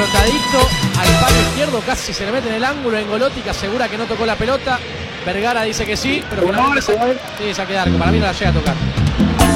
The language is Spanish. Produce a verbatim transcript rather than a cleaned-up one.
pelotadito al palo izquierdo, casi se le mete en el ángulo. Engolotti que asegura que no tocó la pelota. Vergara dice que sí, pero para mí, sí, saque de arco, para mí no la llega a tocar.